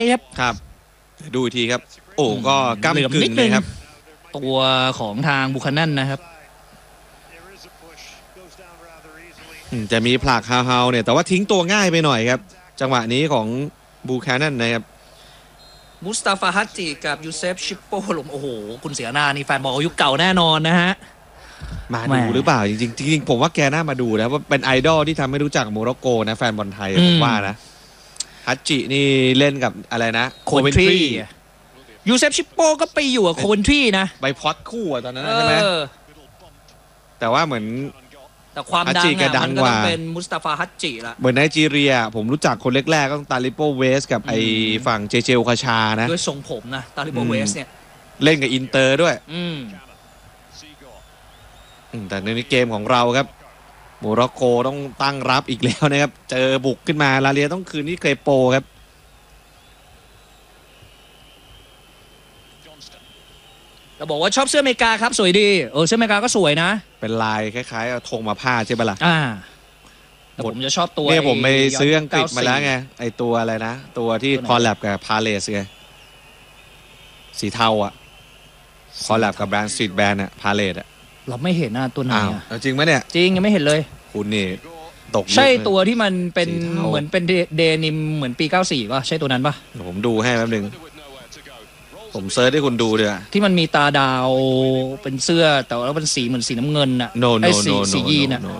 ครับดูอีกทีครับโอ้ก็ก้ำกึ่งเลยครับตัวของทางบุคานันนะครับจะมีผลักฮาวเนี่ยแต่ว่าทิ้งตัวง่ายไปหน่อยครับจังหวะนี้ของบูคานันนะครับมุสตาฟาฮัจจิกับยูเซฟชิปโปลงโอ้โหคุณเสียหน้านี่แฟนบอลยุคเก่าแน่นอนนะฮะมาดูหรือเปล่าจริงๆผมว่าแกน่ามาดูนะว่าเป็นไอดอลที่ทำให้รู้จักโมร็อกโกนะแฟนบอลไทยผมว่านะฮัจจินี่เล่นกับอะไรนะโคเวนทรียูเซฟชิปโปก็ไปอยู่กับโคเวนทรีนะใบพอดคู่ตอนนั้นใช่ไหมแต่ว่าเหมือนแต่ความดังมันก็ต้องเป็นมุสตาฟาฮัจจิละเหมือนไนจีเรียผมรู้จักคนแรกๆก็ต้องตาลิโปเวสกับไอฝั่งเจเจโอคาชานะด้วยทรงผมนะตาลิโปเวสเนี่ยเล่นกับอินเตอร์ด้วยแต่ในเกมของเราครับโมร็อกโกต้องตั้งรับอีกแล้วนะครับเจอบุกขึ้นมาลาเลียต้องคืนที่เครโปครับเราบอกว่าชอบเสื้ออเมริกาครับสวยดีเสื้ออเมริกาก็สวยนะเป็นลายคล้ายๆธงมาผ้าใช่ปะล่ะแต่ผมจะชอบตัวเนี่ยผมไปซื้ออังกฤษมาแล้วไงไอตัวอะไรนะตัวที่คอลแลบกับพาเลสไงสีเทาอ่ะคอลแลบกับแบรนด์สตรีทแบรนด์อะพาเลสอะเราไม่เห็นนะตัวไหนจริงไหมเนี่ยจริงยังไม่เห็นเลยคุณนี่ตกใช่ตัวที่มันเป็นเหมือนเป็นเดนิมเหมือนปี94ป่ะใช่ตัวนั้นป่ะผมดูให้แป๊บนึงผมเซิร์ชให้คุณดูเลยที่มันมีตาดาวเป็นเสื้อแต่ว่าเป็นสีเหมือนสีน้ำเงินอะสียีนอะ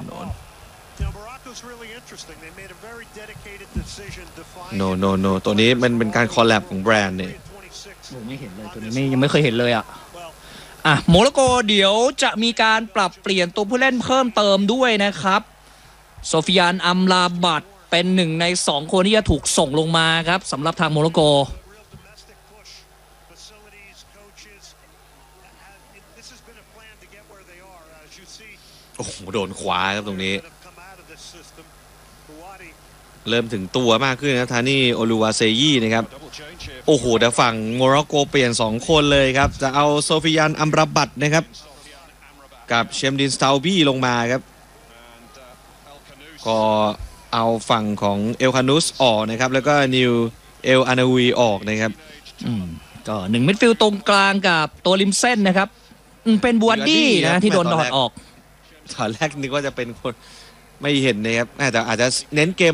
โนตัวนี้มันเป็นการคอลแลบของแบรนด์เนี่ยผมไม่เห็นเลยตัวนี้ยังไม่เคยเห็นเลยอ่ะโมร็อกโกเดี๋ยวจะมีการปรับเปลี่ยนตัวผู้เล่นเพิ่มเติมด้วยนะครับโซฟิยานอัมลาบัตเป็นหนึ่งใน2คนที่จะถูกส่งลงมาครับสำหรับทางโมร็อกโกโอ้โหโดนขวาครับตรงนี้เริ่มถึงตัวมากขึ้นนะทานี่โอลูวาเซยีนะครับโอ้โหแต่ฝั่งโมร็อกโกเปลี่ยน2คนเลยครับจะเอาโซฟิยานอัมราบัตนะครับกับเชมดินสตาลบี้ลงมาครับก็เอาฝั่งของเอลคานุสออกนะครับแล้วก็นิวเอลอานาวีออกนะครับก็1มิดฟิลด์ตรงกลางกับตัวริมเส้นนะครับเป็นบัวดี้นะที่โดนดอดออกตอนแรกนึกว่าจะเป็นคนไม่เห็นนะครับแต่อาจจะเน้นเกม